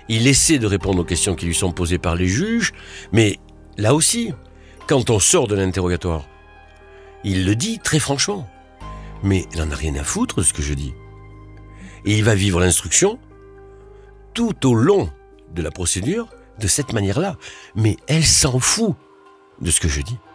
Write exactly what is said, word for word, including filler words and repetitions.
Il essaie de répondre aux questions qui lui sont posées par les juges, mais là aussi, quand on sort de l'interrogatoire, il le dit très franchement. Mais il n'en a rien à foutre de ce que je dis. Et il va vivre l'instruction tout au long de la procédure de cette manière-là. Mais elle s'en fout de ce que je dis.